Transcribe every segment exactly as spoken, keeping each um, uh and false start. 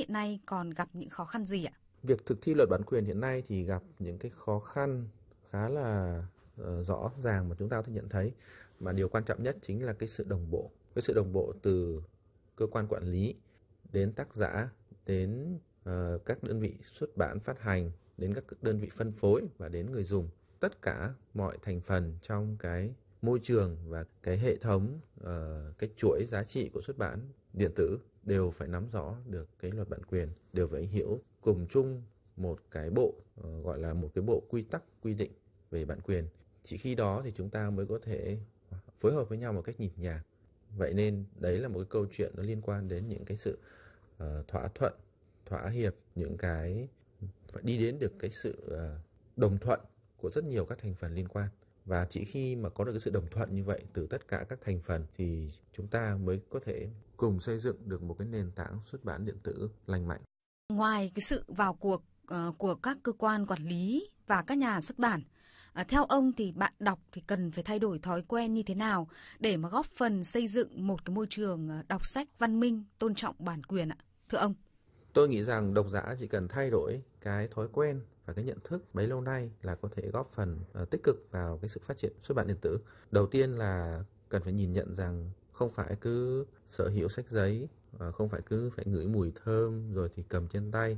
hiện nay còn gặp những khó khăn gì ạ? Việc thực thi luật bản quyền hiện nay thì gặp những cái khó khăn khá là uh, rõ ràng mà chúng ta có thể nhận thấy. Mà điều quan trọng nhất chính là cái sự đồng bộ. Cái sự đồng bộ từ cơ quan quản lý đến tác giả, đến uh, các đơn vị xuất bản phát hành, đến các đơn vị phân phối và đến người dùng. Tất cả mọi thành phần trong cái môi trường và cái hệ thống, uh, cái chuỗi giá trị của xuất bản điện tử đều phải nắm rõ được cái luật bản quyền, đều phải hiểu cùng chung một cái bộ, uh, gọi là một cái bộ quy tắc quy định về bản quyền. Chỉ khi đó thì chúng ta mới có thể phối hợp với nhau một cách nhịp nhàng. Vậy nên đấy là một cái câu chuyện nó liên quan đến những cái sự uh, thỏa thuận, thỏa hiệp, những cái phải đi đến được cái sự uh, đồng thuận của rất nhiều các thành phần liên quan. Và chỉ khi mà có được cái sự đồng thuận như vậy từ tất cả các thành phần thì chúng ta mới có thể cùng xây dựng được một cái nền tảng xuất bản điện tử lành mạnh. Ngoài cái sự vào cuộc uh, của các cơ quan quản lý và các nhà xuất bản, uh, theo ông thì bạn đọc thì cần phải thay đổi thói quen như thế nào để mà góp phần xây dựng một cái môi trường đọc sách văn minh, tôn trọng bản quyền ạ? Thưa ông. Tôi nghĩ rằng độc giả chỉ cần thay đổi cái thói quen và cái nhận thức bấy lâu nay là có thể góp phần uh, tích cực vào cái sự phát triển xuất bản điện tử. Đầu tiên là cần phải nhìn nhận rằng không phải cứ sở hữu sách giấy, uh, không phải cứ phải ngửi mùi thơm rồi thì cầm trên tay,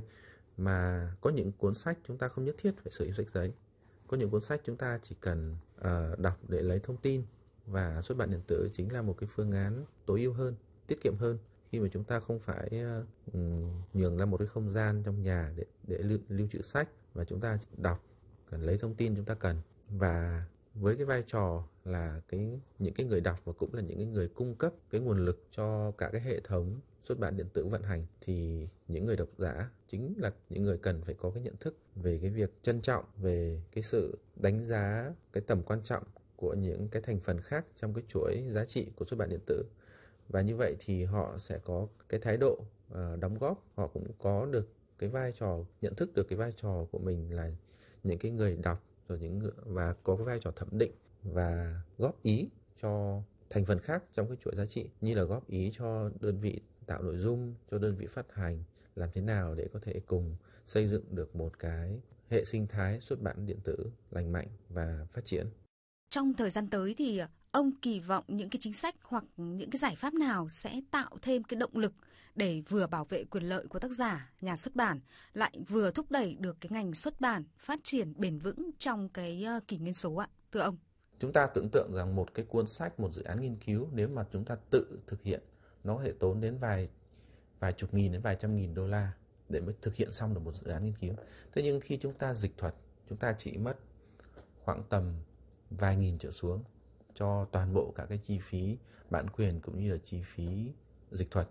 mà có những cuốn sách chúng ta không nhất thiết phải sở hữu sách giấy. Có những cuốn sách chúng ta chỉ cần uh, đọc để lấy thông tin, và xuất bản điện tử chính là một cái phương án tối ưu hơn, tiết kiệm hơn, khi mà chúng ta không phải uh, nhường ra một cái không gian trong nhà để, để lưu, lưu trữ sách, và chúng ta đọc, cần lấy thông tin chúng ta cần. Và với cái vai trò là cái những cái người đọc và cũng là những cái người cung cấp cái nguồn lực cho cả cái hệ thống xuất bản điện tử vận hành, thì những người độc giả chính là những người cần phải có cái nhận thức về cái việc trân trọng, về cái sự đánh giá cái tầm quan trọng của những cái thành phần khác trong cái chuỗi giá trị của xuất bản điện tử. Và như vậy thì họ sẽ có cái thái độ uh, đóng góp, họ cũng có được cái vai trò, nhận thức được cái vai trò của mình là những cái người đọc, rồi những người, và có cái vai trò thẩm định và góp ý cho thành phần khác trong cái chuỗi giá trị, như là góp ý cho đơn vị tạo nội dung, cho đơn vị phát hành, làm thế nào để có thể cùng xây dựng được một cái hệ sinh thái xuất bản điện tử lành mạnh và phát triển. Trong thời gian tới thì ông kỳ vọng những cái chính sách hoặc những cái giải pháp nào sẽ tạo thêm cái động lực để vừa bảo vệ quyền lợi của tác giả, nhà xuất bản, lại vừa thúc đẩy được cái ngành xuất bản phát triển bền vững trong cái kỷ nguyên số ạ, thưa ông? Chúng ta tưởng tượng rằng một cái cuốn sách, một dự án nghiên cứu, nếu mà chúng ta tự thực hiện, nó có thể tốn đến vài vài chục nghìn đến vài trăm nghìn đô la để mới thực hiện xong được một dự án nghiên cứu. Thế nhưng khi chúng ta dịch thuật, chúng ta chỉ mất khoảng tầm vài nghìn trở xuống cho toàn bộ cả cái chi phí bản quyền cũng như là chi phí dịch thuật.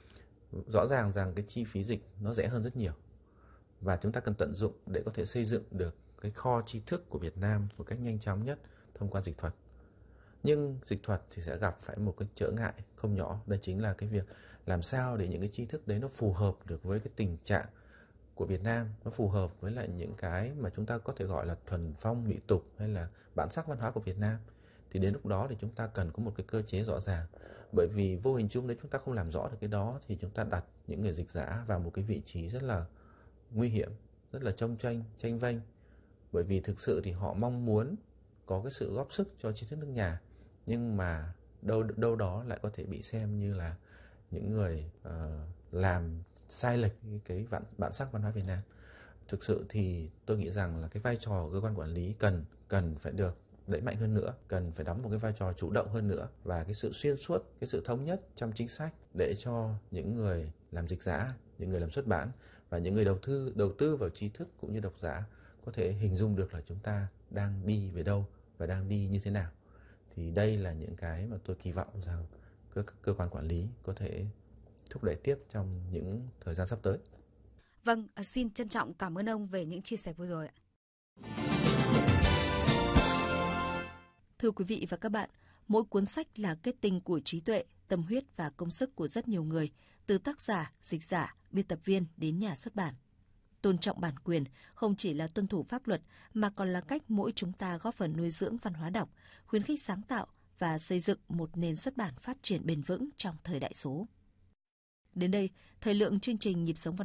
Rõ ràng rằng cái chi phí dịch nó rẻ hơn rất nhiều, và chúng ta cần tận dụng để có thể xây dựng được cái kho tri thức của Việt Nam một cách nhanh chóng nhất thông qua dịch thuật. Nhưng dịch thuật thì sẽ gặp phải một cái trở ngại không nhỏ, đó chính là cái việc làm sao để những cái tri thức đấy nó phù hợp được với cái tình trạng của Việt Nam, nó phù hợp với lại những cái mà chúng ta có thể gọi là thuần phong mỹ tục hay là bản sắc văn hóa của Việt Nam. Thì đến lúc đó thì chúng ta cần có một cái cơ chế rõ ràng, bởi vì vô hình chung nếu chúng ta không làm rõ được cái đó thì chúng ta đặt những người dịch giả vào một cái vị trí rất là nguy hiểm, rất là chông chênh, chênh vênh, bởi vì thực sự thì họ mong muốn có cái sự góp sức cho tri thức nước nhà, nhưng mà đâu đâu đó lại có thể bị xem như là những người uh, làm sai lệch cái bản, bản sắc văn hóa Việt Nam. Thực sự thì tôi nghĩ rằng là cái vai trò của cơ quan quản lý cần cần phải được đẩy mạnh hơn nữa, cần phải đóng một cái vai trò chủ động hơn nữa, và cái sự xuyên suốt, cái sự thống nhất trong chính sách để cho những người làm dịch giả, những người làm xuất bản và những người đầu tư đầu tư vào tri thức cũng như độc giả có thể hình dung được là chúng ta đang đi về đâu và đang đi như thế nào. Thì đây là những cái mà tôi kỳ vọng rằng cơ, cơ quan quản lý có thể thúc đẩy tiếp trong những thời gian sắp tới. Vâng, xin trân trọng cảm ơn ông về những chia sẻ vừa rồi ạ. Thưa quý vị và các bạn, mỗi cuốn sách là kết tinh của trí tuệ, tâm huyết và công sức của rất nhiều người, từ tác giả, dịch giả, biên tập viên đến nhà xuất bản. Tôn trọng bản quyền không chỉ là tuân thủ pháp luật mà còn là cách mỗi chúng ta góp phần nuôi dưỡng văn hóa đọc, khuyến khích sáng tạo và xây dựng một nền xuất bản phát triển bền vững trong thời đại số. Đến đây, thời lượng chương trình Nhịp sống văn